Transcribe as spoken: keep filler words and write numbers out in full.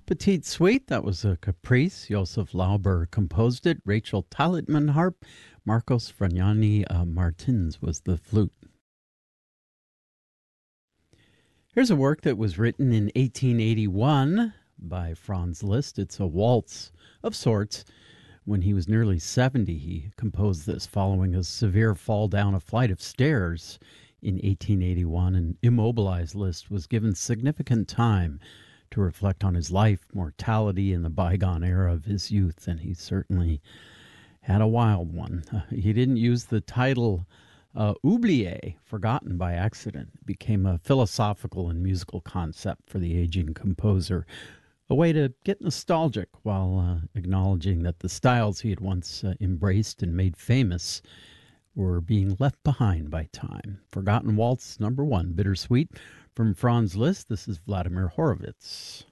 Petite Suite, that was a caprice. Josef Lauber composed it. Rachel Talitman harp. Marcos Franiani uh, Martins was the flute. Here's a work that was written in eighteen eighty-one by Franz Liszt. It's a waltz of sorts. When he was nearly seventy, he composed this following a severe fall down a flight of stairs in eighteen eighty-one. An immobilized Liszt was given significant time to reflect on his life, mortality, and the bygone era of his youth, and he certainly had a wild one. Uh, he didn't use the title uh, oublié, forgotten by accident. It became a philosophical and musical concept for the aging composer, a way to get nostalgic while uh, acknowledging that the styles he had once uh, embraced and made famous were being left behind by time. Forgotten Waltz number one, Bittersweet, from Franz Liszt. This is Vladimir Horowitz.